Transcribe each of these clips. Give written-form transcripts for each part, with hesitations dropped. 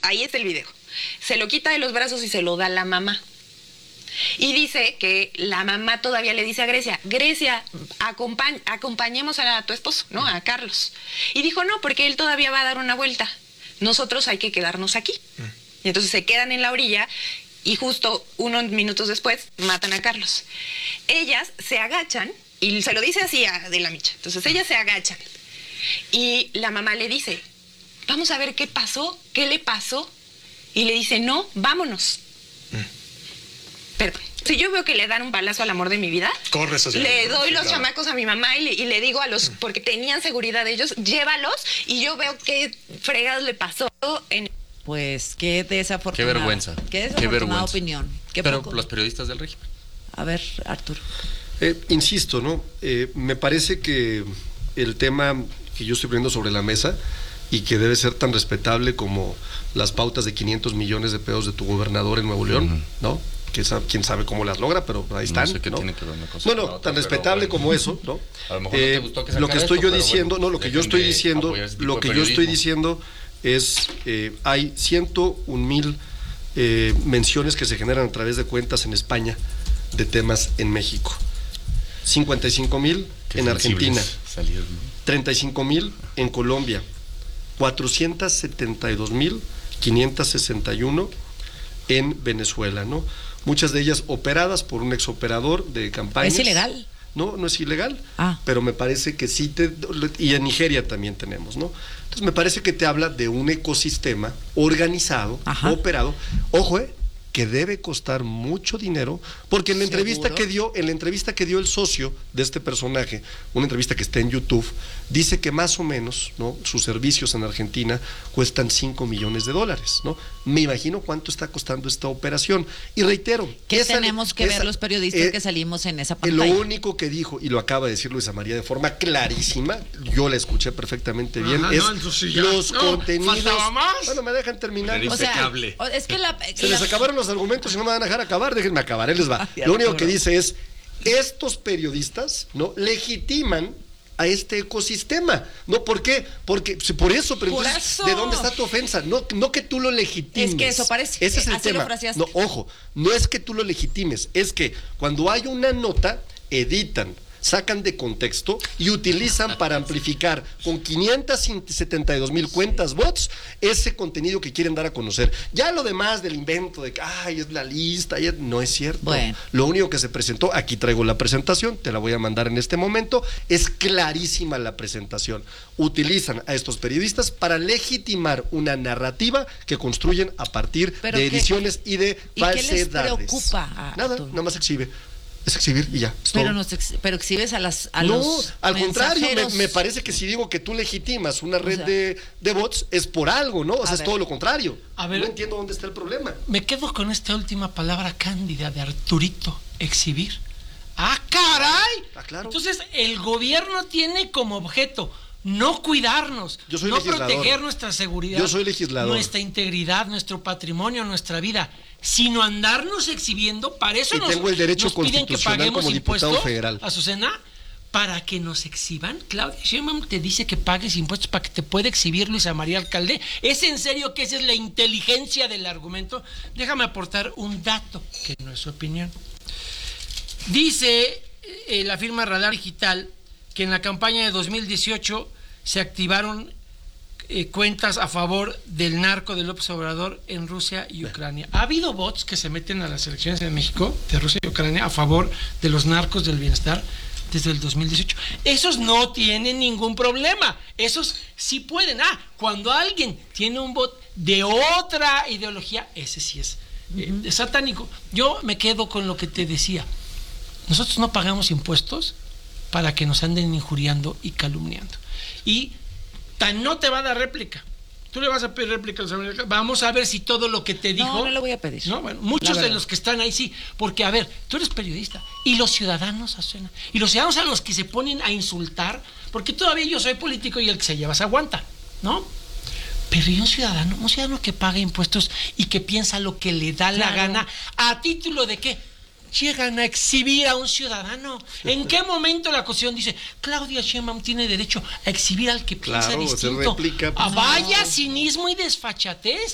ahí está el video. Se lo quita de los brazos y se lo da a la mamá. Y dice que la mamá todavía le dice a Grecia, acompañemos a tu esposo, ¿no? A Carlos. Y dijo, no, porque él todavía va a dar una vuelta. Nosotros hay que quedarnos aquí. Y entonces se quedan en la orilla y justo unos minutos después matan a Carlos. Ellas se agachan y se lo dice así a Adela Micha. Entonces ellas se agachan y la mamá le dice, vamos a ver qué pasó, qué le pasó. Y le dice, no, vámonos. Perdón. Si yo veo que le dan un balazo al amor de mi vida, le doy los chamacos a mi mamá y le digo a los, porque tenían seguridad de ellos, llévalos, y yo veo qué fregados le pasó en... Pues qué desafortunada. Qué vergüenza. Qué desafortunada opinión. Pero los periodistas del régimen. A ver, Arturo. Insisto, ¿no? Me parece que el tema que yo estoy poniendo sobre la mesa y que debe ser tan respetable como las pautas de 500 millones de pesos de tu gobernador en Nuevo León, ¿no? Que quién sabe cómo las logra, pero ahí están. No sé qué tiene que ver una cosa con la otra, tan respetable como eso, ¿no? A lo mejor no te gustó que lo que estoy yo diciendo, bueno, no, lo que yo estoy diciendo, es hay 101,000 menciones que se generan a través de cuentas en España de temas en México. 55,000 en Argentina, 35,000 en Colombia, 472,561 en Venezuela, ¿no? Muchas de ellas operadas por un exoperador de campañas. ¿Es ilegal? No, no es ilegal, pero me parece que sí y en Nigeria también tenemos, ¿no? Entonces me parece que te habla de un ecosistema organizado, operado, ojo, que debe costar mucho dinero, porque en la entrevista que dio el socio de este personaje, una entrevista que está en YouTube, dice que más o menos, ¿no?, sus servicios en Argentina cuestan $5 millones, ¿no? Me imagino cuánto está costando esta operación. Y reitero, ¿qué tenemos que ver los periodistas que salimos en esa pantalla? Lo único que dijo, y lo acaba de decir Luisa María de forma clarísima, yo la escuché perfectamente bien, los contenidos. ¿Faltaba más? Bueno, me dejan terminar. O sea, es que se les acabaron los argumentos y no me van a dejar acabar, déjenme acabar, les va. Lo único que dice es, estos periodistas, ¿no?, legitiman a este ecosistema, ¿no? ¿Por qué? Porque por eso, pero por entonces, eso. ¿de dónde está tu ofensa? No que tú lo legitimes. Es que eso parece. Ese es el tema. No, ojo, no es que tú lo legitimes, es que cuando hay una nota, editan, sacan de contexto y utilizan para amplificar con 572,000 cuentas bots ese contenido que quieren dar a conocer. Ya lo demás del invento de que es la lista, no es cierto. Bueno. Lo único que se presentó, aquí traigo la presentación, te la voy a mandar en este momento, es clarísima la presentación. Utilizan a estos periodistas para legitimar una narrativa que construyen a partir de ediciones y de falsedades. ¿Y qué les preocupa? Nada más exhibe. Es exhibir y ya. Pero exhibes a los al contrario, me parece que si digo que tú legitimas una red de bots es por algo, ¿no? O sea, es todo lo contrario. A ver, no entiendo dónde está el problema. Me quedo con esta última palabra cándida de Arturito, exhibir. ¡Ah, caray! Claro. Entonces, el gobierno tiene como objeto no cuidarnos, no proteger nuestra seguridad, yo soy legislador, nuestra integridad, nuestro patrimonio, nuestra vida, sino andarnos exhibiendo. Para eso nos piden que paguemos impuestos, Azucena, para que nos exhiban. Claudia Sheinbaum te dice que pagues impuestos para que te pueda exhibir Luisa María Alcalde. ¿Es en serio que esa es la inteligencia del argumento? Déjame aportar un dato que no es su opinión. Dice la firma Radar Digital que en la campaña de 2018 se activaron cuentas a favor del narco de López Obrador en Rusia y Ucrania. Ha habido bots que se meten a las elecciones de México, de Rusia y Ucrania, a favor de los narcos del bienestar desde el 2018. Esos no tienen ningún problema. Esos sí pueden. Cuando alguien tiene un bot de otra ideología, ese sí es satánico. Yo me quedo con lo que te decía. Nosotros no pagamos impuestos para que nos anden injuriando y calumniando. Y tan no te va a dar réplica. Tú le vas a pedir réplica a los. Vamos a ver si todo lo que te dijo. No le voy a pedir. No, bueno, muchos de los que están ahí sí. Porque, a ver, tú eres periodista. Y los ciudadanos, y los ciudadanos a los que se ponen a insultar, porque todavía yo soy político y el que se lleva se aguanta, ¿no? Pero y un ciudadano que paga impuestos y que piensa lo que le da la gana, ¿a título de qué? Llegan a exhibir a un ciudadano. ¿En qué momento la Constitución dice Claudia Sheinbaum tiene derecho a exhibir al que piensa distinto? Réplica, vaya cinismo y desfachatez. ¿Qué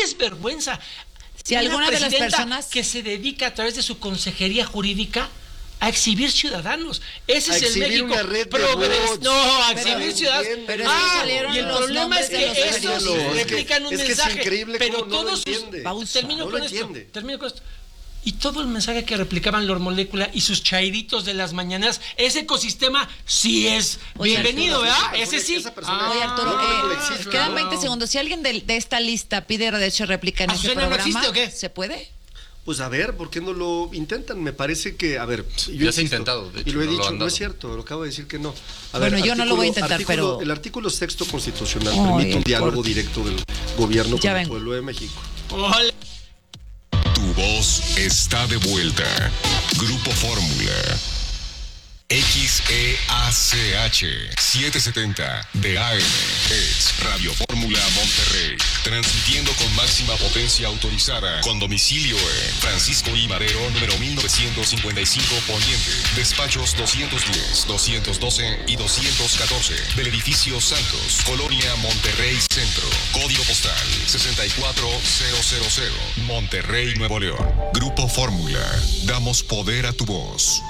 es vergüenza. Si alguna de las personas que se dedica a través de su consejería jurídica a exhibir ciudadanos. Ese es el México progresista. No, a exhibir ciudadanos. Pero y el problema es que estos replican un mensaje. Es increíble pero cómo todos termino con esto. Y todo el mensaje que replicaban Lord Molécula y sus chairitos de las mañanas, ese ecosistema sí es bienvenido, ¿verdad? Ese sí. Oye, Arturo, quedan 20 segundos. Si alguien de esta lista pide derecho de réplica en este programa, ¿no existe o qué? ¿Se puede? Pues a ver, ¿por qué no lo intentan? Me parece que, a ver, ya se ha intentado, de hecho, y lo he dicho, no es cierto, lo acabo de decir que no. Yo no lo voy a intentar, pero... El artículo 6 constitucional permite un diálogo directo del gobierno con el pueblo de México. ¡Ole! Tu voz está de vuelta. Grupo Fórmula. XEACH 770 de AM es Radio Fórmula Monterrey, transmitiendo con máxima potencia autorizada, con domicilio en Francisco I. Madero, número 1955 Poniente, despachos 210, 212 y 214 del edificio Santos, Colonia Monterrey Centro, código postal 64000, Monterrey, Nuevo León. Grupo Fórmula, damos poder a tu voz.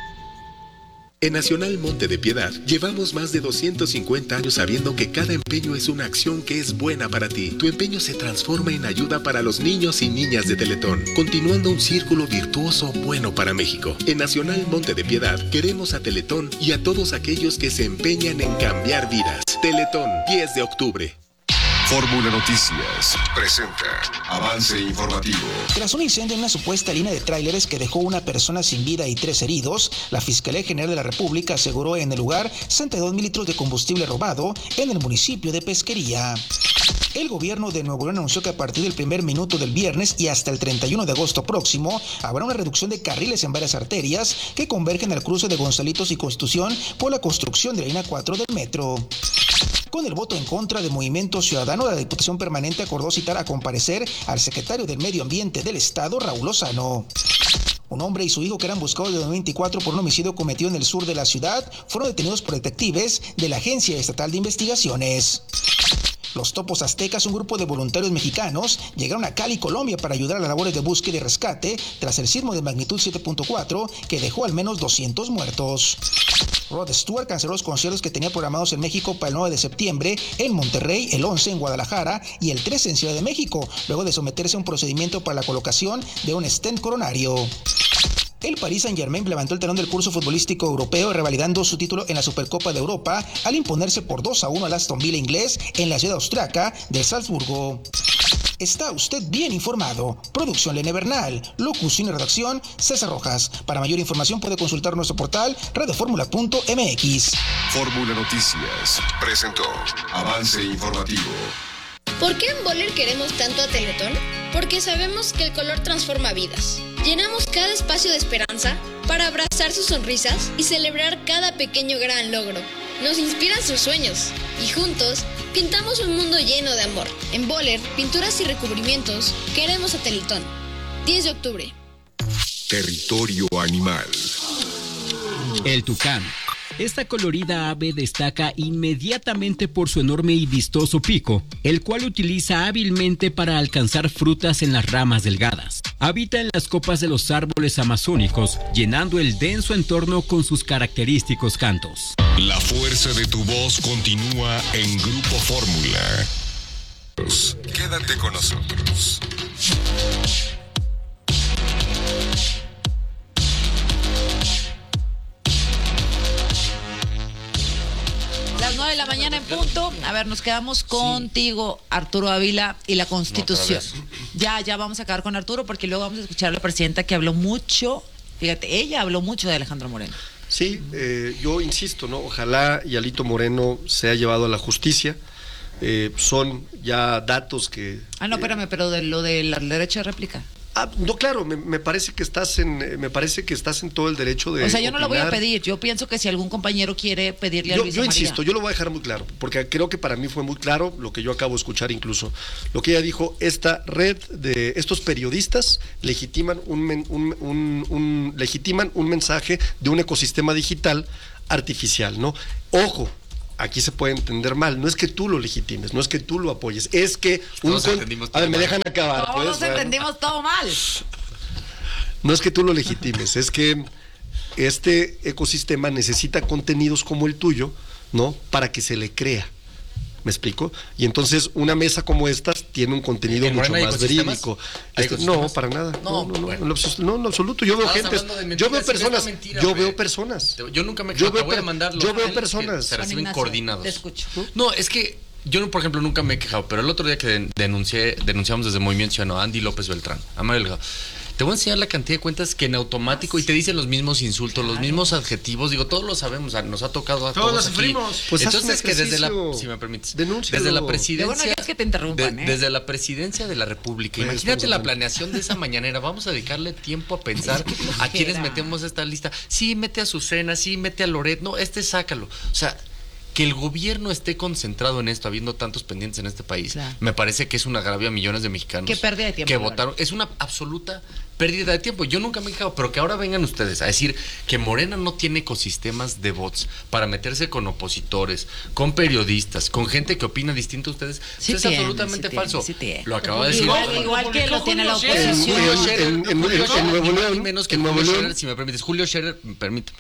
En Nacional Monte de Piedad llevamos más de 250 años sabiendo que cada empeño es una acción que es buena para ti. Tu empeño se transforma en ayuda para los niños y niñas de Teletón, continuando un círculo virtuoso bueno para México. En Nacional Monte de Piedad queremos a Teletón y a todos aquellos que se empeñan en cambiar vidas. Teletón, 10 de octubre. Fórmula Noticias presenta avance informativo. Tras un incendio en una supuesta línea de tráileres que dejó una persona sin vida y 3 heridos, la Fiscalía General de la República aseguró en el lugar 62,000 litros de combustible robado en el municipio de Pesquería. El gobierno de Nuevo León anunció que a partir del primer minuto del viernes y hasta el 31 de agosto próximo habrá una reducción de carriles en varias arterias que convergen al cruce de Gonzalitos y Constitución por la construcción de la línea 4 del metro. Con el voto en contra de Movimiento Ciudadano, la Diputación Permanente acordó citar a comparecer al secretario del Medio Ambiente del Estado, Raúl Lozano. Un hombre y su hijo que eran buscados desde 2024 por un homicidio cometido en el sur de la ciudad fueron detenidos por detectives de la Agencia Estatal de Investigaciones. Los Topos Aztecas, un grupo de voluntarios mexicanos, llegaron a Cali, Colombia, para ayudar a las labores de búsqueda y rescate tras el sismo de magnitud 7.4 que dejó al menos 200 muertos. Rod Stewart canceló los conciertos que tenía programados en México para el 9 de septiembre, en Monterrey, el 11 en Guadalajara y el 13 en Ciudad de México, luego de someterse a un procedimiento para la colocación de un stent coronario. El Paris Saint-Germain levantó el telón del curso futbolístico europeo, revalidando su título en la Supercopa de Europa al imponerse por 2-1 al Aston Villa inglés en la ciudad austriaca de Salzburgo. Está usted bien informado. Producción Lene Bernal, locución y redacción César Rojas. Para mayor información puede consultar nuestro portal radioformula.mx. Fórmula Noticias presentó avance informativo. ¿Por qué en Boller queremos tanto a Teletón? Porque sabemos que el color transforma vidas. Llenamos cada espacio de esperanza para abrazar sus sonrisas y celebrar cada pequeño gran logro. Nos inspiran sus sueños y juntos pintamos un mundo lleno de amor. En Boller, pinturas y recubrimientos, queremos a Teletón. 10 de octubre. Territorio animal. El tucán. Esta colorida ave destaca inmediatamente por su enorme y vistoso pico, el cual utiliza hábilmente para alcanzar frutas en las ramas delgadas. Habita en las copas de los árboles amazónicos, llenando el denso entorno con sus característicos cantos. La fuerza de tu voz continúa en Grupo Fórmula. Quédate con nosotros. Las 9 de la mañana en punto. A ver, nos quedamos contigo, Arturo Ávila, y la Constitución. Ya vamos a acabar con Arturo, porque luego vamos a escuchar a la presidenta que habló mucho. Fíjate, ella habló mucho de Alejandro Moreno. Sí, yo insisto, ¿no? Ojalá y Alito Moreno sea llevado a la justicia. Son ya datos que... no, espérame, pero de lo del derecho de réplica. No, claro, me parece que estás en todo el derecho de. O sea, yo no lo voy a pedir. Yo pienso que si algún compañero quiere pedirle a Luisa Yo María. insisto, yo lo voy a dejar muy claro, porque creo que para mí fue muy claro lo que yo acabo de escuchar, incluso lo que ella dijo. Esta red de estos periodistas legitiman legitiman un mensaje de un ecosistema digital artificial, ¿no? Ojo, aquí se puede entender mal. No es que tú lo legitimes, no es que tú lo apoyes, es que a ver, me dejan acabar. Todos nos entendimos todo mal. No es que tú lo legitimes, es que este ecosistema necesita contenidos como el tuyo, ¿no? Para que se le crea. ¿Me explico? Y entonces una mesa como esta tiene un contenido mucho más verídico. No, para nada. No, en absoluto. Yo veo gente, yo veo personas, veo personas. Yo nunca me quejo, voy a mandarlo. Yo veo personas. Se reciben coordinados. Te escucho. No, es que yo, por ejemplo, nunca me he quejado, pero el otro día que denunciamos desde Movimiento Ciudadano a Andy López Beltrán, a Mario Delgado, te voy a enseñar la cantidad de cuentas que en automático y te dicen los mismos insultos, los mismos adjetivos. Digo, todos lo sabemos, nos ha tocado a todos aquí. Pues entonces que desde si me permites, denúncialo. desde la presidencia, bueno, es que te interrumpan, desde la presidencia de la República, imagínate la planeación de esa mañanera. Vamos a dedicarle tiempo a pensar a quiénes metemos a esta lista. Sí, mete a Azucena, sí, mete a Loret, no, sácalo. O sea, que el gobierno esté concentrado en esto, habiendo tantos pendientes en este país, claro, me parece que es un agravio a millones de mexicanos. Qué pérdida de tiempo. Que votaron. Es una absoluta pérdida de tiempo. Yo nunca me he quejado, pero que ahora vengan ustedes a decir que Morena no tiene ecosistemas de bots para meterse con opositores, con periodistas, con gente que opina distinto a ustedes. Sí, es absolutamente falso. Lo acaba de decir. Igual que lo tiene la oposición. En Nuevo León, menos que Julio Scherer, si me permites. Julio Scherer, permíteme,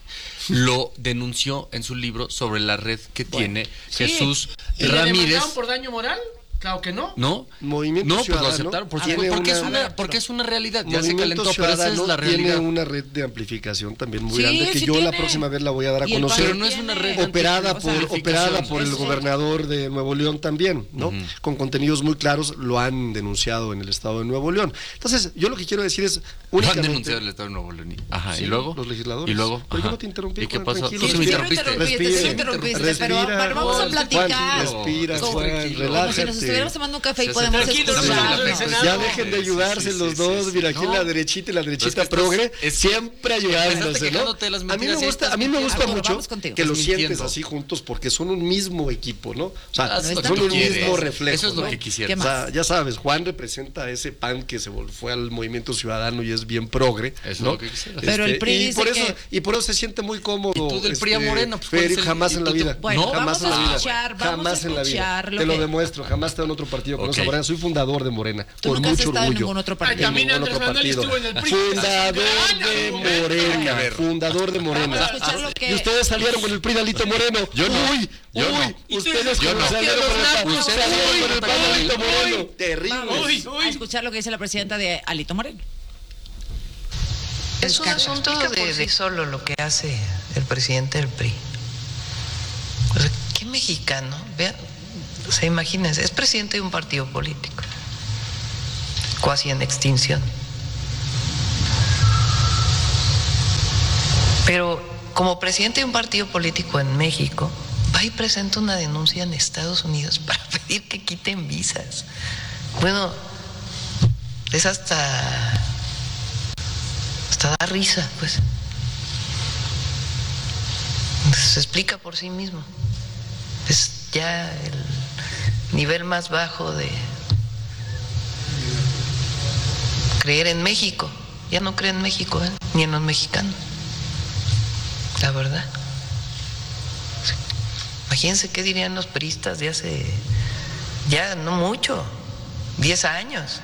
lo denunció en su libro sobre la red que tiene Jesús Ramírez. ¿Le demandaron por daño moral? Claro que no. No, Movimiento Ciudadano, pues lo aceptaron porque es una realidad. Ya se calentó, pero esa es la realidad. Tiene una red de amplificación también muy grande que yo la próxima vez la voy a dar a conocer. Pero no es una red operada por el gobernador de Nuevo León también, ¿no? Con contenidos muy claros, lo han denunciado en el estado de Nuevo León. Entonces, yo lo que quiero decir es únicamente... Lo han denunciado en el estado de Nuevo León. Ajá, sí, ¿y luego? Los legisladores. ¿Y luego? Pero yo no te interrumpí. ¿Y qué pasó? Tranquilo. Tú me interrumpiste. Respira, pero vamos a platicar. Respira, Juan, relájate. Si nos estuviéramos tomando un café y podemos escuchar. Ya dejen de ayudarse los dos, mira, aquí la derechita y la derechita progre, siempre ayudándose, ¿no? A mí me gusta mucho que los sientes así juntos porque son un mismo equipo, ¿no? O sea, son un mismo reflejo. Eso es lo que quisiera. O sea, ya sabes, Juan representa ese PAN que se fue al Movimiento Ciudadano y es bien progre, eso es ¿no? lo que quisiera. Pero el PRI dice y por eso se siente muy cómodo. ¿Y tú del PRI a Morena? Pues, jamás en la vida. Bueno, jamás en la vida. Jamás en la vida. Te lo demuestro, jamás he estado en otro partido con esa Morena. Soy fundador de Morena, con mucho orgullo. En ningún otro partido. También Andrés Manuel estuvo en el PRI. Fundador de Morena. Y ustedes salieron con el PRI de Alito Moreno. Yo no. Ustedes salieron con el PRI de Alito Moreno. Terrible. A escuchar lo que dice la presidenta de Alito Moreno. Es un asunto de solo lo que hace el presidente del PRI. O sea, ¿qué mexicano? Vean, o sea, imagínense, es presidente de un partido político, casi en extinción. Pero como presidente de un partido político en México, va y presenta una denuncia en Estados Unidos para pedir que quiten visas. Bueno, es hasta da risa, pues. Se explica por sí mismo. Es ya el nivel más bajo de creer en México. Ya no cree en México, ni en los mexicanos. La verdad. Imagínense qué dirían los priistas de hace, ya no mucho, 10 años,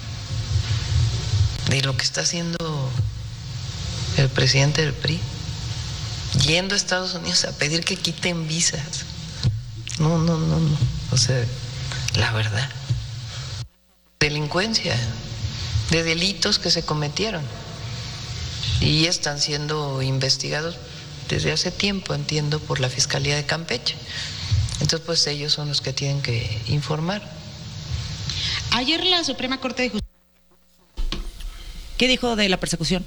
de lo que está haciendo el presidente del PRI, yendo a Estados Unidos a pedir que quiten visas. No. O sea, la verdad. Delincuencia, de delitos que se cometieron y están siendo investigados desde hace tiempo, entiendo, por la Fiscalía de Campeche. Entonces, pues ellos son los que tienen que informar. Ayer la Suprema Corte de Justicia... ¿Qué dijo de la persecución?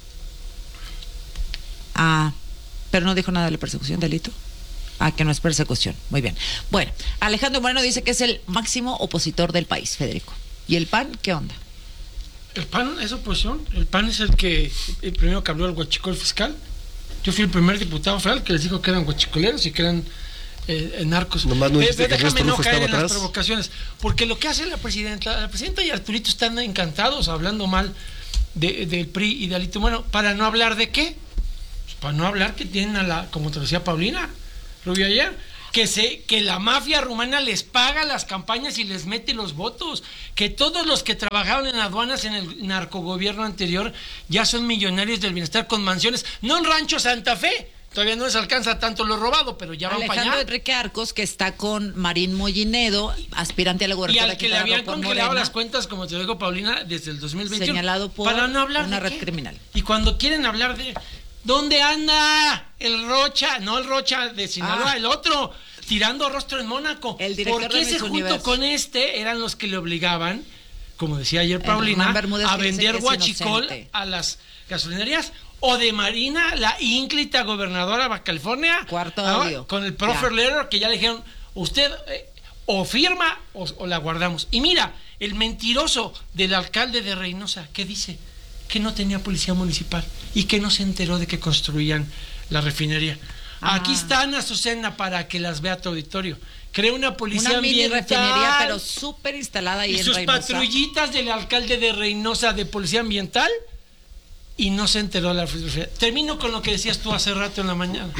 Pero no dijo nada de la persecución, delito. Que no es persecución. Muy bien. Bueno, Alejandro Moreno dice que es el máximo opositor del país, Federico. ¿Y el PAN qué onda? El PAN es oposición. El PAN es el primero que habló del huachicol fiscal. Yo fui el primer diputado federal que les dijo que eran huachicoleros y que eran narcos. Nomás no dijiste que déjame no caer en atrás. Las provocaciones. Porque lo que hace la presidenta y Arturito están encantados hablando mal del PRI y de Alito. Bueno, ¿para no hablar de qué? Pues para no hablar que tienen como te decía Paulina Rubio ayer, que la mafia rumana les paga las campañas y les mete los votos, que todos los que trabajaron en aduanas en el narcogobierno anterior ya son millonarios del bienestar con mansiones, no en Rancho Santa Fe. Todavía no les alcanza tanto lo robado, pero ya van para allá. Alejandro Enrique Arcos, que está con Marín Mollinedo, aspirante a la gubernatura. Y al que le habían congelado las cuentas, como te digo, Paulina, desde el 2021. Señalado por para no hablar una de red criminal. Y cuando quieren hablar de... ¿Dónde anda el Rocha? No el Rocha de Sinaloa, el otro, tirando rostro en Mónaco. El director ¿Por qué de ese Miss junto Universo con este eran los que le obligaban, como decía ayer Paulina, a vender huachicol a las gasolinerías? O de Marina, la ínclita gobernadora de Baja California. Cuarto audio. Con el profe Lerner, que ya le dijeron, usted o firma o la guardamos. Y mira, el mentiroso del alcalde de Reynosa, ¿qué dice? Que no tenía policía municipal y que no se enteró de que construían la refinería. Aquí está Ana Azucena para que las vea tu auditorio. Crea una policía ambiental. Una mini refinería, pero súper instalada ahí en Reynosa. Y sus patrullitas del alcalde de Reynosa de policía ambiental. Y no se enteró la refinería. Termino con lo que decías tú hace rato en la mañana.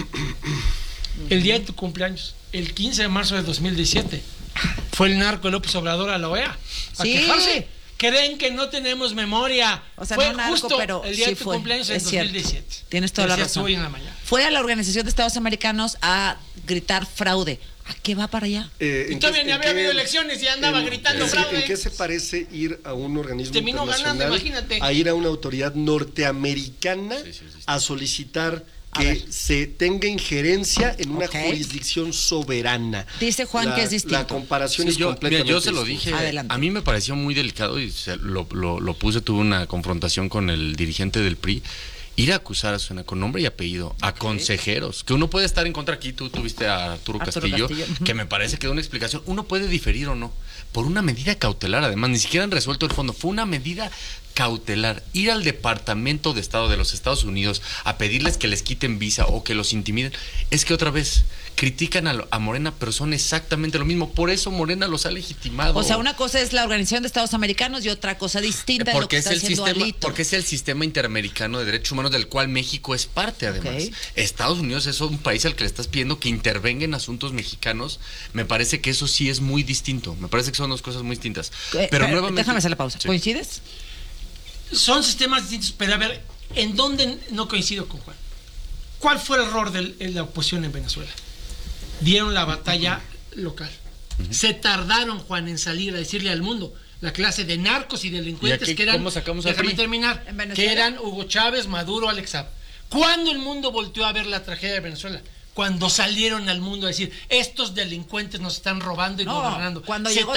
El día de tu cumpleaños, el 15 de marzo de 2017, fue el narco López Obrador a la OEA a quejarse. Creen que no tenemos memoria. O sea, fue no narco, justo pero el día sí de tu fue, cumpleaños en 2017. Tienes toda la razón. Hoy en la mañana. Fue a la Organización de Estados Americanos a gritar fraude. ¿A qué va para allá? Y todavía ni había habido elecciones y andaba gritando fraude. ¿En qué se parece ir a un organismo internacional, ganando, imagínate, a ir a una autoridad norteamericana a solicitar que se tenga injerencia en una jurisdicción soberana? Dice Juan que es distinto. La comparación es completamente yo se lo dije. Adelante. A mí me pareció muy delicado y lo puse, tuve una confrontación con el dirigente del PRI. Ir a acusar a Susana con nombre y apellido, a consejeros, que uno puede estar en contra aquí, tú tuviste a Arturo Castillo, que me parece que da una explicación, uno puede diferir o no, por una medida cautelar, además, ni siquiera han resuelto el fondo, fue una medida cautelar, ir al Departamento de Estado de los Estados Unidos a pedirles que les quiten visa o que los intimiden, es que otra vez critican a Morena, pero son exactamente lo mismo, por eso Morena los ha legitimado. O sea, una cosa es la Organización de Estados Americanos y otra cosa distinta es lo que está haciendo Alito. Porque es el sistema interamericano de derechos humanos del cual México es parte, además. Estados Unidos es un país al que le estás pidiendo que intervenga en asuntos mexicanos. Me parece que eso sí es muy distinto. Me parece que son dos cosas muy distintas. Pero nuevamente... Déjame hacer la pausa. Sí. ¿Coincides? Son sistemas distintos, pero a ver, ¿en dónde no coincido con Juan? ¿Cuál fue el error de la oposición en Venezuela? Dieron la batalla local. Se tardaron, Juan, en salir a decirle al mundo la clase de narcos y delincuentes que eran... ¿Cómo sacamos a Déjame terminar. Que eran Hugo Chávez, Maduro, Alex Saab. ¿Cuándo el mundo volteó a ver la tragedia de Venezuela? Cuando salieron al mundo a decir, estos delincuentes nos están robando y gobernando. Cuando llegó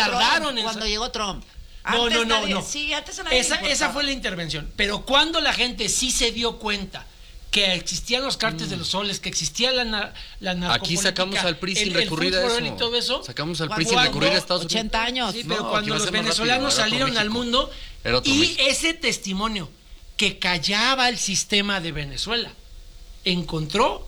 Trump. No. Sí, antes esa fue la intervención. Pero cuando la gente sí se dio cuenta que existían los cárteles de los soles, que existía la narcopolítica. Aquí sacamos al PRI sin recurrir a eso. Y todo eso. Sacamos al PRI sin recurrir a Estados Unidos. 80 años. Sí, pero cuando los venezolanos salieron al mundo y ese testimonio que callaba el sistema de Venezuela encontró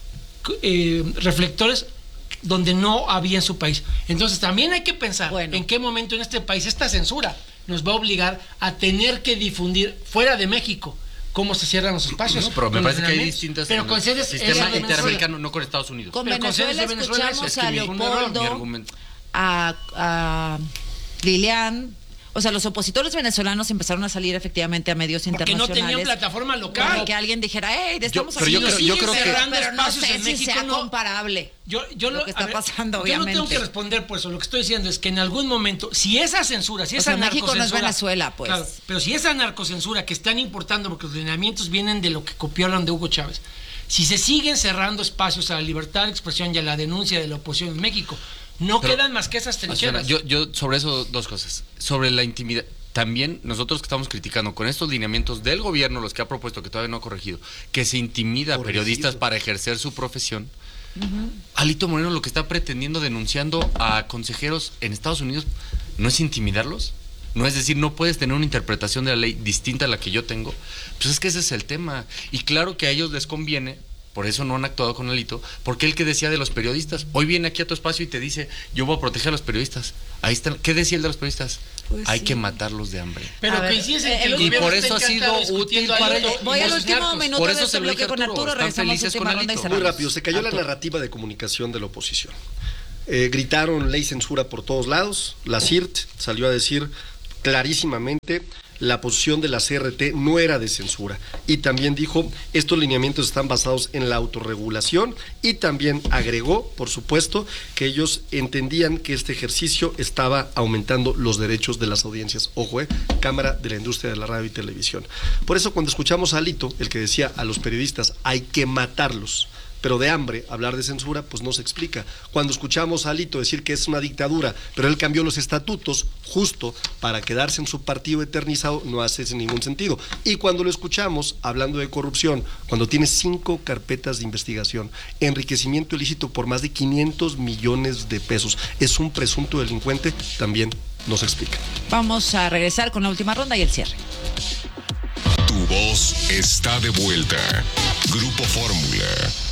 reflectores donde no había en su país. Entonces también hay que pensar en qué momento en este país esta censura nos va a obligar a tener que difundir fuera de México cómo se cierran los espacios. No, pero me parece que hay distintas. Pero con sistema interamericano, no con Estados Unidos. Con Venezuela escuchamos a Leopoldo, a Lilian. O sea, los opositores venezolanos empezaron a salir efectivamente a medios internacionales. Porque no tenían plataforma local. Para que alguien dijera, hey, estamos aquí. Yo creo que pero no sé si sea comparable lo que está pasando, obviamente. Yo no tengo que responder por eso. Lo que estoy diciendo es que en algún momento, si esa censura, si esa narcocensura... México no es Venezuela, pues. Claro, pero si esa narcocensura que están importando, porque los lineamientos vienen de lo que copiaron de Hugo Chávez, si se siguen cerrando espacios a la libertad de expresión y a la denuncia de la oposición en México... No quedan más que esas trincheras. Yo sobre eso dos cosas. Sobre la intimidad. También nosotros que estamos criticando con estos lineamientos del gobierno, los que ha propuesto, que todavía no ha corregido, que se intimida a periodistas para ejercer su profesión. Alito Moreno lo que está pretendiendo, denunciando a consejeros en Estados Unidos, ¿no es intimidarlos? No es decir, no puedes tener una interpretación de la ley distinta a la que yo tengo. Pues es que ese es el tema. Y claro que a ellos les conviene. Por eso no han actuado con Alito, porque él que decía de los periodistas, hoy viene aquí a tu espacio y te dice, yo voy a proteger a los periodistas. Ahí están, ¿qué decía él de los periodistas? Pues hay sí. que matarlos de hambre. Pero coincides en que el y gobierno por está eso ha sido encantado útil discutiendo para algo ellos. Voy al los último narcos. minuto Por de eso este se lo bloque dije a con Arturo, Arturo. están Regresamos a felices última con ronda y Alito. cerramos. Muy rápido, se cayó la Arturo. narrativa de comunicación de la oposición. Gritaron ley censura por todos lados. La CIRT salió a decir clarísimamente la posición de la CRT no era de censura, y también dijo estos lineamientos están basados en la autorregulación, y también agregó, por supuesto, que ellos entendían que este ejercicio estaba aumentando los derechos de las audiencias. Ojo, Cámara de la Industria de la Radio y Televisión. Por eso cuando escuchamos a Alito, el que decía a los periodistas hay que matarlos, pero de hambre, hablar de censura, pues no se explica. Cuando escuchamos a Alito decir que es una dictadura, pero él cambió los estatutos justo para quedarse en su partido eternizado, no hace ningún sentido. Y cuando lo escuchamos hablando de corrupción, cuando tiene 5 carpetas de investigación, enriquecimiento ilícito por más de 500 millones de pesos, es un presunto delincuente, también no se explica. Vamos a regresar con la última ronda y el cierre. Tu voz está de vuelta. Grupo Fórmula.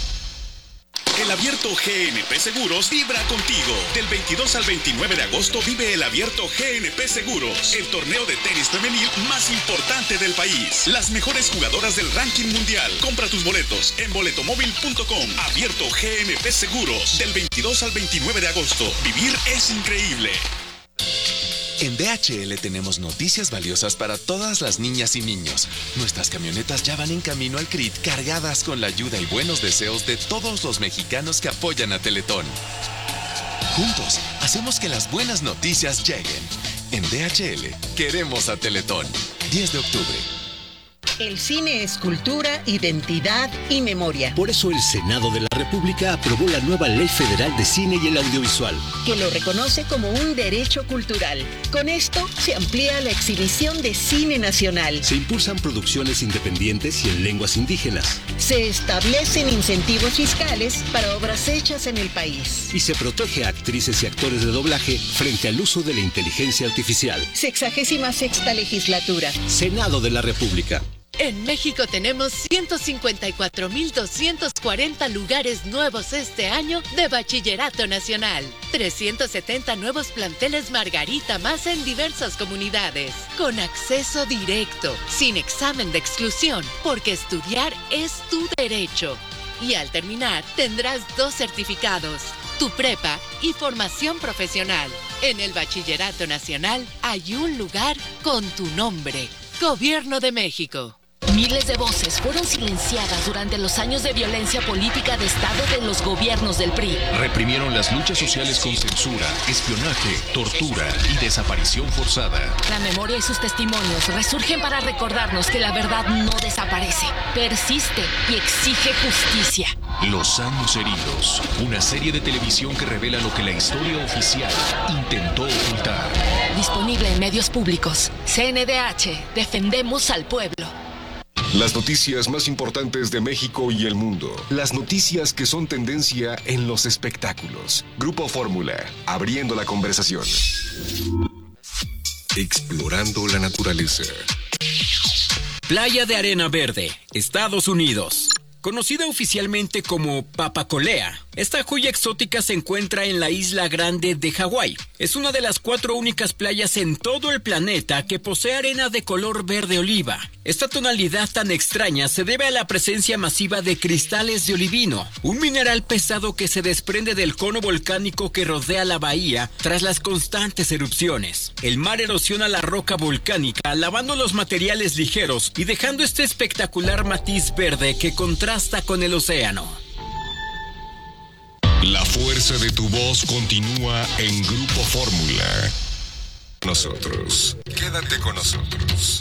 El Abierto GNP Seguros vibra contigo. Del 22 al 29 de agosto vive el Abierto GNP Seguros, el torneo de tenis femenil más importante del país. Las mejores jugadoras del ranking mundial. Compra tus boletos en boletomóvil.com. Abierto GNP Seguros, del 22 al 29 de agosto. Vivir es increíble. En DHL tenemos noticias valiosas para todas las niñas y niños. Nuestras camionetas ya van en camino al CRIT cargadas con la ayuda y buenos deseos de todos los mexicanos que apoyan a Teletón. Juntos, hacemos que las buenas noticias lleguen. En DHL, queremos a Teletón. 10 de octubre. El cine es cultura, identidad y memoria. Por eso el Senado de la República aprobó la nueva Ley Federal de Cine y el Audiovisual, que lo reconoce como un derecho cultural. Con esto se amplía la exhibición de cine nacional. Se impulsan producciones independientes y en lenguas indígenas. Se establecen incentivos fiscales para obras hechas en el país. Y se protege a actrices y actores de doblaje frente al uso de la inteligencia artificial. 66ª legislatura. Senado de la República. En México tenemos 154.240 lugares nuevos este año de Bachillerato Nacional. 370 nuevos planteles Margarita más en diversas comunidades. Con acceso directo, sin examen de exclusión, porque estudiar es tu derecho. Y al terminar, tendrás 2 certificados, tu prepa y formación profesional. En el Bachillerato Nacional hay un lugar con tu nombre. Gobierno de México. Miles de voces fueron silenciadas durante los años de violencia política de Estado de los gobiernos del PRI. Reprimieron las luchas sociales con censura, espionaje, tortura y desaparición forzada. La memoria y sus testimonios resurgen para recordarnos que la verdad no desaparece, persiste y exige justicia. Los años heridos, una serie de televisión que revela lo que la historia oficial intentó ocultar. Disponible en medios públicos. CNDH, defendemos al pueblo. Las noticias más importantes de México y el mundo. Las noticias que son tendencia en los espectáculos. Grupo Fórmula, abriendo la conversación. Explorando la naturaleza. Playa de Arena Verde, Estados Unidos. Conocida oficialmente como Papacolea, esta joya exótica se encuentra en la isla Grande de Hawái. Es una de las 4 únicas playas en todo el planeta que posee arena de color verde oliva. Esta tonalidad tan extraña se debe a la presencia masiva de cristales de olivino, un mineral pesado que se desprende del cono volcánico que rodea la bahía tras las constantes erupciones. El mar erosiona la roca volcánica, lavando los materiales ligeros y dejando este espectacular matiz verde que contrasta con el océano. La fuerza de tu voz continúa en Grupo Fórmula. Nosotros. Quédate con nosotros.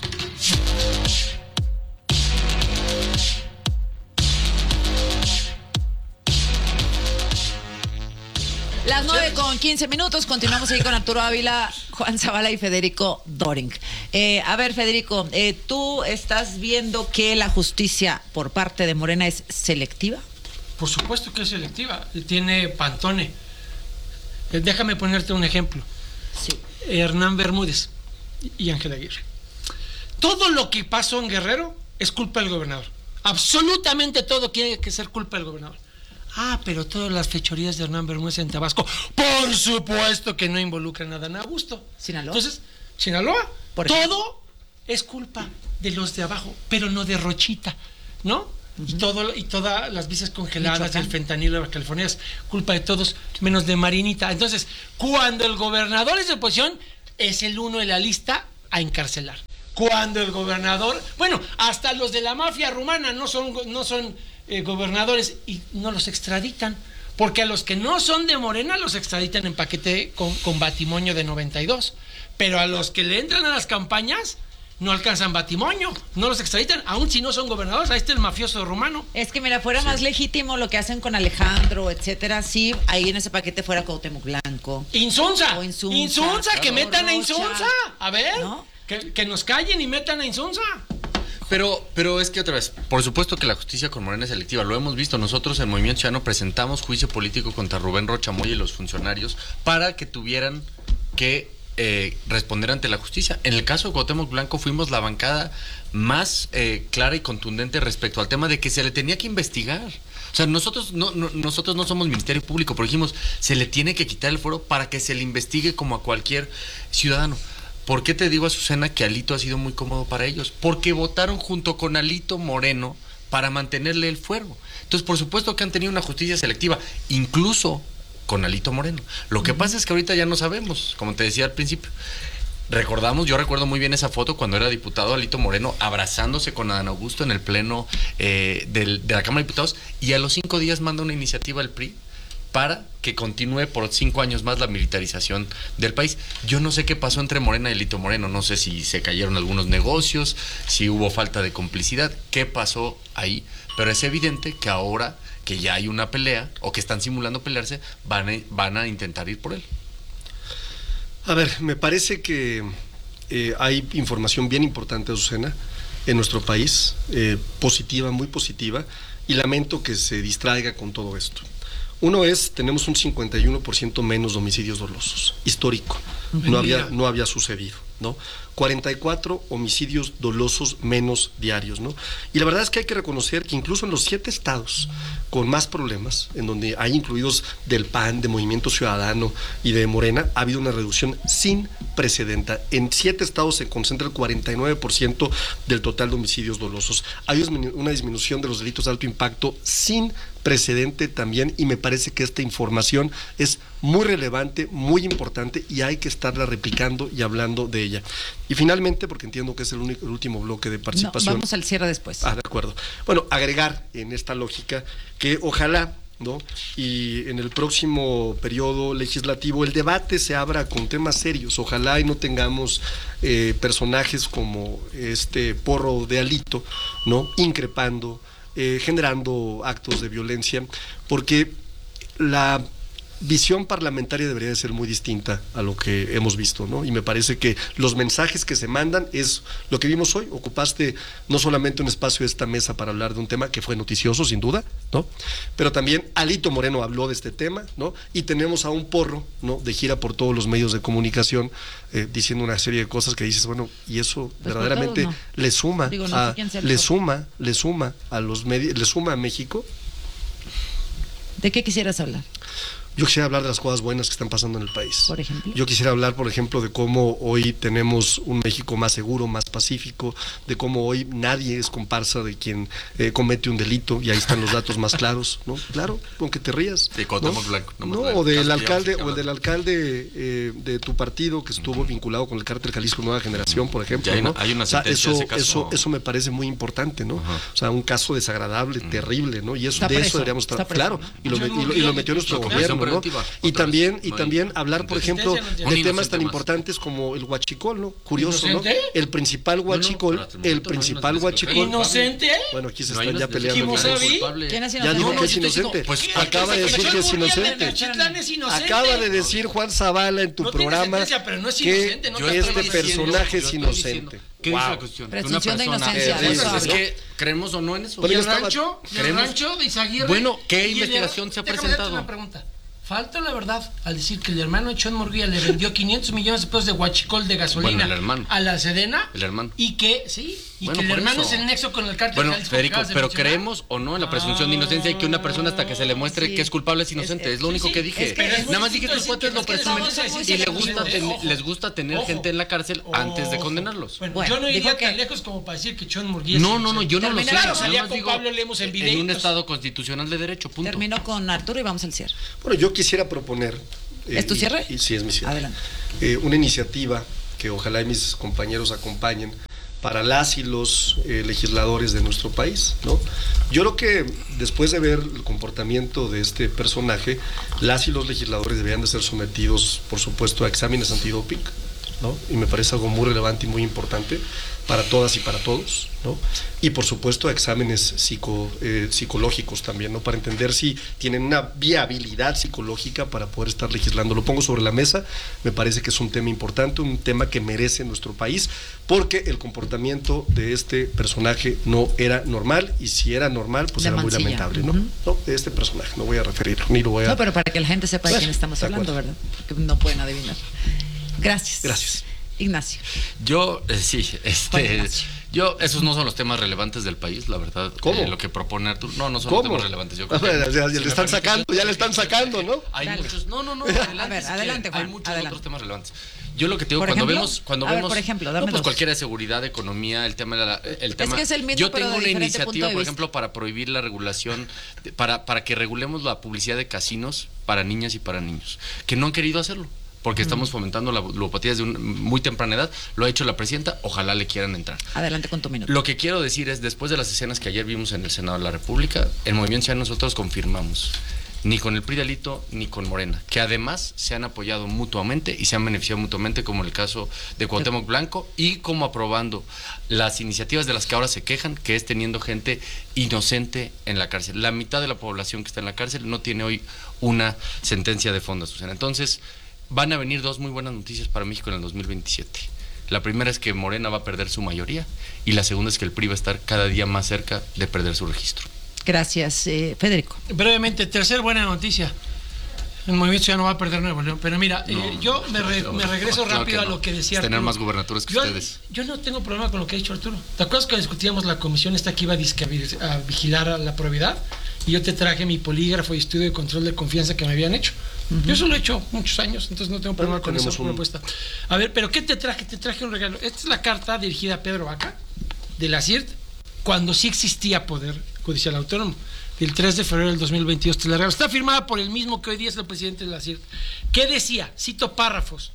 Las 9:15. Continuamos ahí con Arturo Ávila, Juan Zavala y Federico Doring. A ver, Federico, ¿tú estás viendo que la justicia por parte de Morena es selectiva? Por supuesto que es selectiva. Tiene Pantone. Déjame ponerte un ejemplo. Sí. Hernán Bermúdez y Ángel Aguirre. Todo lo que pasó en Guerrero es culpa del gobernador. Absolutamente todo tiene que ser culpa del gobernador. Ah, pero todas las fechorías de Hernán Bermúdez en Tabasco, por supuesto que no involucran a Dan Augusto. ¿Sinaloa? Entonces, Sinaloa. Todo es culpa de los de abajo, pero no de Rochita, ¿no? Y todas las visas congeladas, el fentanilo de Baja California es culpa de todos, menos de Marinita. Entonces, cuando el gobernador es de oposición, es el uno de la lista a encarcelar. Cuando el gobernador, bueno, hasta los de la mafia rumana no son gobernadores y no los extraditan, porque a los que no son de Morena los extraditan en paquete con batimonio de 92, pero a los que le entran a las campañas no alcanzan batimonio, no los extraditan, aun si no son gobernadores. Ahí está el mafioso rumano. Es que mira, fuera más legítimo lo que hacen con Alejandro, etcétera, sí, ahí en ese paquete fuera Cuauhtémoc Blanco. Insunza, claro, que metan a Insunza, a ver, ¿no? que nos callen y metan a Insunza. Pero es que otra vez, por supuesto que la justicia con Morena es selectiva, lo hemos visto. Nosotros en Movimiento Ciudadano presentamos juicio político contra Rubén Rocha Moya y los funcionarios para que tuvieran que responder ante la justicia. En el caso de Cuauhtémoc Blanco fuimos la bancada más clara y contundente respecto al tema de que se le tenía que investigar. O sea, nosotros no somos Ministerio Público, pero dijimos, se le tiene que quitar el fuero para que se le investigue como a cualquier ciudadano. ¿Por qué te digo, Azucena, que Alito ha sido muy cómodo para ellos? Porque votaron junto con Alito Moreno para mantenerle el fuero. Entonces, por supuesto que han tenido una justicia selectiva, incluso con Alito Moreno. Lo que pasa es que ahorita ya no sabemos, como te decía al principio. Yo recuerdo muy bien esa foto cuando era diputado Alito Moreno abrazándose con Adán Augusto en el pleno de la Cámara de Diputados, y a los 5 días manda una iniciativa al PRI para que continúe por 5 años más la militarización del país. Yo no sé qué pasó entre Morena y Alito Moreno, no sé si se cayeron algunos negocios, si hubo falta de complicidad, qué pasó ahí, pero es evidente que ahora que ya hay una pelea, o que están simulando pelearse, van a intentar ir por él. A ver, me parece que hay información bien importante, Azucena, en nuestro país, positiva, muy positiva, y lamento que se distraiga con todo esto. Uno es, tenemos un 51% menos de homicidios dolosos, histórico, no había sucedido, ¿no? 44 homicidios dolosos menos diarios, ¿no? Y la verdad es que hay que reconocer que incluso en los 7 estados con más problemas, en donde hay incluidos del PAN, de Movimiento Ciudadano y de Morena, ha habido una reducción sin precedente. En 7 estados se concentra el 49% del total de homicidios dolosos. Hay una disminución de los delitos de alto impacto sin precedente también, y me parece que esta información es muy relevante, muy importante, y hay que estarla replicando y hablando de ella. Y finalmente, porque entiendo que es el último bloque de participación. No, vamos al cierre después. De acuerdo. Bueno, agregar en esta lógica que ojalá, ¿no?, y en el próximo periodo legislativo el debate se abra con temas serios. Ojalá y no tengamos personajes como este porro de Alito, ¿no?, increpando, generando actos de violencia, porque la visión parlamentaria debería de ser muy distinta a lo que hemos visto, ¿no? Y me parece que los mensajes que se mandan es lo que vimos hoy. Ocupaste no solamente un espacio de esta mesa para hablar de un tema que fue noticioso, sin duda, ¿no?, pero también Alito Moreno habló de este tema, ¿no? Y tenemos a un porro, ¿no?, de gira por todos los medios de comunicación, diciendo una serie de cosas que dices, bueno, y eso pues verdaderamente todos, ¿no?, le suma, le suma a los medios, le suma a México. ¿De qué quisieras hablar? Yo quisiera hablar de las cosas buenas que están pasando en el país. Por ejemplo. Yo quisiera hablar, por ejemplo, de cómo hoy tenemos un México más seguro, más pacífico, de cómo hoy nadie es comparsa de quien comete un delito, y ahí están los datos más claros, ¿no? Claro, aunque te rías. De Cuauhtémoc Blanco. O del alcalde, de tu partido que estuvo vinculado con el cártel Jalisco Nueva Generación, por ejemplo. Hay una sentencia de ese caso. Eso me parece muy importante, ¿no? O sea, un caso desagradable, terrible, ¿no? Y eso, de eso deberíamos estar. Claro, y lo metió nuestro gobierno, ¿no? Y también hablar, por ejemplo, de temas tan importantes como el huachicol, ¿no? Curioso, ¿no? El principal huachicol. ¿Inocente? Bueno, aquí se están ya peleando. ¿Quién es inocente? Ya dijo que es inocente. Acaba de decir que es inocente. Acaba de decir Juan Zavala en tu programa que este personaje es inocente. ¿Qué dice la cuestión? Presunción de inocencia. Es que creemos o no en eso. ¿Y el rancho de Izaguirre? Bueno, ¿qué investigación se ha presentado? Una pregunta. Falta la verdad al decir que el hermano de Chon Murguía le vendió 500 millones de pesos de huachicol de gasolina a la Sedena. El hermano. Y que, que el hermano es el nexo con el cártel. Bueno, Federico, pero creemos o no en la presunción de inocencia y que una persona hasta que se le muestre que es culpable es inocente. Es lo único que dije. Nada más dije que los cuates lo presumen y les gusta tener gente en la cárcel antes de condenarlos. Bueno, yo no iría tan lejos como para decir que Chon Murguía No, yo no lo sé. Claro, salía con Pablo Lemos en video. En un estado constitucional de derecho, punto. Termino con Arturo y vamos al cierre. Bueno, yo quisiera proponer... ¿Es tu cierre? Sí, es mi cierre. Adelante. Una iniciativa que ojalá mis compañeros acompañen para las y los legisladores de nuestro país, ¿no? Yo creo que después de ver el comportamiento de este personaje, las y los legisladores deberían de ser sometidos, por supuesto, a exámenes antidoping, ¿no? Y me parece algo muy relevante y muy importante para todas y para todos, ¿no? Y por supuesto a exámenes psicológicos también, ¿no? Para entender si tienen una viabilidad psicológica para poder estar legislando. Lo pongo sobre la mesa, me parece que es un tema importante, un tema que merece nuestro país, porque el comportamiento de este personaje no era normal, y si era normal, pues era muy lamentable, ¿no? No, de este personaje, no voy a referir, ni lo voy a... No, pero para que la gente sepa de quién estamos hablando, ¿verdad? Porque no pueden adivinar. Gracias. Gracias. Ignacio. Yo, esos no son los temas relevantes del país, la verdad. ¿Cómo? Lo que propone Arturo. No son los temas relevantes. Yo creo ya le están sacando, ¿no? Hay muchos. No. Adelante, Juan. Hay muchos otros temas relevantes. Yo lo que te digo, cuando vemos, por ejemplo, cualquiera de seguridad, economía, el tema. Es que es el mismo, yo tengo pero una de iniciativa, por ejemplo, para prohibir la regulación, para que regulemos la publicidad de casinos para niñas y para niños, que no han querido hacerlo, porque estamos fomentando la ludopatía desde una muy temprana edad. Lo ha hecho la presidenta, ojalá le quieran entrar. Adelante con tu minuto. Lo que quiero decir es, después de las escenas que ayer vimos en el Senado de la República, el Movimiento Ciudadano nosotros confirmamos, ni con el PRI de Alito ni con Morena, que además se han apoyado mutuamente y se han beneficiado mutuamente, como el caso de Cuauhtémoc Blanco, y como aprobando las iniciativas de las que ahora se quejan, que es teniendo gente inocente en la cárcel. La mitad de la población que está en la cárcel no tiene hoy una sentencia de fondo, Susana. Entonces, van a venir dos muy buenas noticias para México en el 2027. La primera es que Morena va a perder su mayoría, y la segunda es que el PRI va a estar cada día más cerca de perder su registro. Gracias, Federico. Brevemente, tercer buena noticia. El Movimiento Ciudadano va a perder Nuevo León. Pero mira, yo me regreso rápido a lo que decía Arturo. Tener más gubernaturas que ustedes. Yo no tengo problema con lo que ha dicho Arturo. ¿Te acuerdas que discutíamos la comisión esta que iba a vigilar a la probidad? Y yo te traje mi polígrafo y estudio de control de confianza que me habían hecho. Yo eso lo he hecho muchos años, entonces no tengo problema con esa propuesta. A ver, pero ¿qué te traje? Te traje un regalo. Esta es la carta dirigida a Pedro Vaca, de la CIRT, cuando sí existía Poder Judicial Autónomo, del 3 de febrero del 2022. Te la regalo. Está firmada por el mismo que hoy día es el presidente de la CIRT. ¿Qué decía? Cito párrafos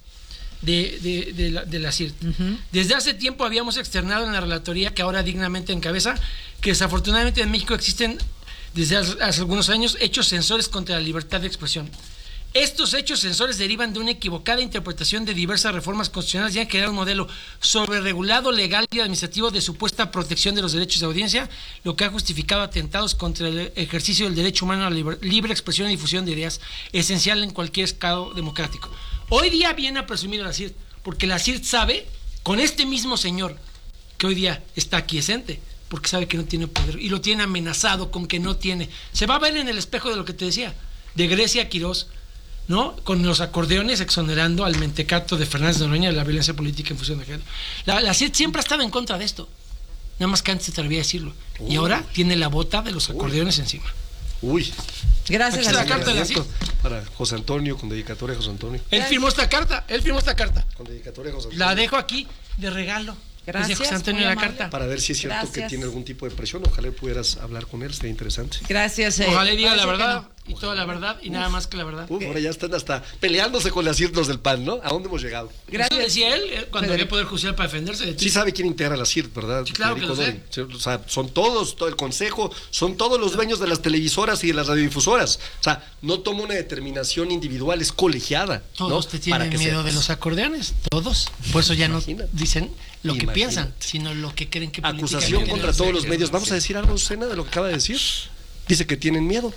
de la CIRT. Desde hace tiempo habíamos externado en la relatoría, que ahora dignamente encabeza, que desafortunadamente en México existen desde hace algunos años hechos censores contra la libertad de expresión. Estos hechos censores derivan de una equivocada interpretación de diversas reformas constitucionales y han creado un modelo sobreregulado legal y administrativo de supuesta protección de los derechos de audiencia, lo que ha justificado atentados contra el ejercicio del derecho humano a la libre expresión y difusión de ideas, esencial en cualquier estado democrático. Hoy día viene a presumir a la CIRT, porque la CIRT sabe, con este mismo señor que hoy día está aquiescente, porque sabe que no tiene poder y lo tiene amenazado con que no tiene. Se va a ver en el espejo de lo que te decía, de Grecia Quirós, ¿no? Con los acordeones exonerando al mentecato de Fernández de Noroña de la violencia política en función de género. La CIRT siempre ha estado en contra de esto, nada más que antes se atrevía a decirlo. Y ahora tiene la bota de los acordeones encima. Gracias a la carta de la CIRT. Para José Antonio, con dedicatoria a José Antonio. Él firmó esta carta. Con dedicatoria a José Antonio. La dejo aquí de regalo. Gracias, José Antonio la carta. Para ver si es cierto que tiene algún tipo de presión. Ojalá pudieras hablar con él, sería interesante. Gracias. Ojalá diga la verdad y toda la verdad y nada más que la verdad. Ahora ya están hasta peleándose con las CIRT los del PAN, ¿no? ¿A dónde hemos llegado? Gracias. Eso decía él cuando había poder judicial para defenderse de ti. Sí sabe quién integra la CIRT, ¿verdad? Sí, claro que lo sé. O sea, son todos, todo el consejo, son todos los dueños de las televisoras y de las radiodifusoras. O sea, no toma una determinación individual, es colegiada. Todos te tienen miedo de los acordeones, todos. Por eso ya no dicen lo que piensan, sino lo que creen que acusación contra todos los medios. ¿Vamos a decir algo, Susana, de lo que acaba de decir? Dice que tienen miedo.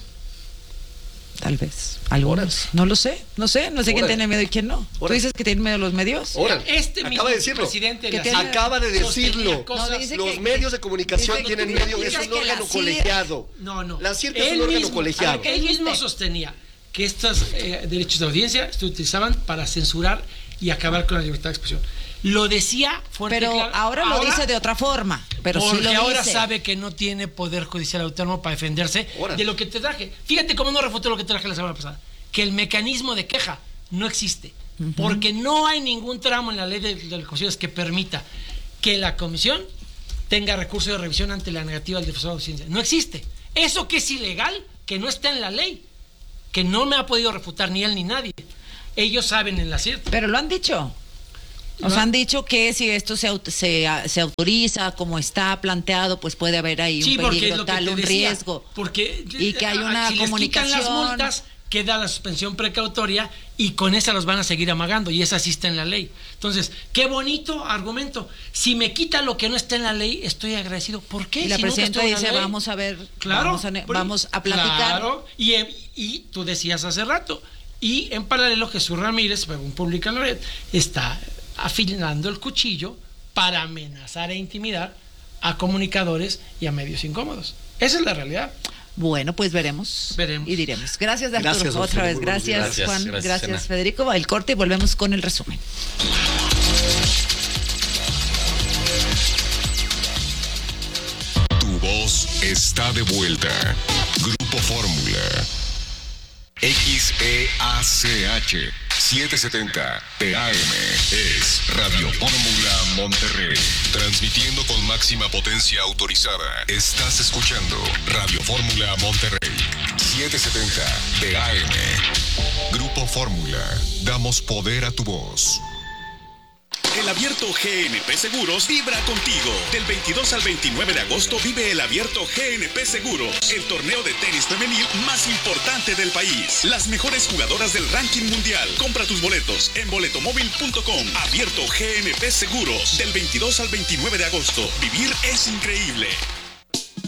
Tal vez. Algunos. No lo sé. No sé quién tiene miedo y quién no. ¿Tú dices que tienen miedo los medios? Acaba de decirlo. Acaba de decirlo. Los medios de comunicación tienen miedo. Es un órgano colegiado. No. La CIRT es un órgano colegiado. Él mismo sostenía que estos derechos de audiencia se utilizaban para censurar y acabar con la libertad de expresión. Lo decía fuerte. Pero claro. ahora lo dice de otra forma. Pero porque sí lo ahora dice. sabe que no tiene poder judicial autónomo para defenderse de lo que te traje. Fíjate cómo no refutó lo que te traje la semana pasada. Que el mecanismo de queja no existe. Porque no hay ningún tramo en la ley de comisiones que permita que la comisión tenga recurso de revisión ante la negativa del defensor de audiencia. No existe. Eso que es ilegal, que no está en la ley, que no me ha podido refutar ni él ni nadie. Ellos saben en la cierta. Pero lo han dicho. Nos han dicho que si esto se autoriza como está planteado, pues puede haber ahí un peligro tal, un riesgo. Y que hay una si comunicación. Les quitan las multas, queda la suspensión precautoria y con esa los van a seguir amagando y esa sí está en la ley. Entonces, qué bonito argumento. Si me quita lo que no está en la ley, estoy agradecido. ¿Por qué? Y la presidenta dice, vamos a ver, claro, vamos a platicar. Claro, y tú decías hace rato, y en paralelo Jesús Ramírez, según publica Loret, está afilando el cuchillo para amenazar e intimidar a comunicadores y a medios incómodos. Esa es la realidad. Bueno, pues veremos y diremos. Gracias, Arturo. Gracias, otra vez. Gracias, Juan. Gracias, Federico. El corte y volvemos con el resumen. Tu voz está de vuelta. Grupo Fórmula. XEACH 770 TAM es Radio Fórmula Monterrey. Transmitiendo con máxima potencia autorizada. Estás escuchando Radio Fórmula Monterrey 770 TAM. Grupo Fórmula. Damos poder a tu voz. El Abierto GNP Seguros vibra contigo. Del 22 al 29 de agosto vive el Abierto GNP Seguros, el torneo de tenis femenil más importante del país. Las mejores jugadoras del ranking mundial. Compra tus boletos en boletomóvil.com. Abierto GNP Seguros, del 22 al 29 de agosto. Vivir es increíble.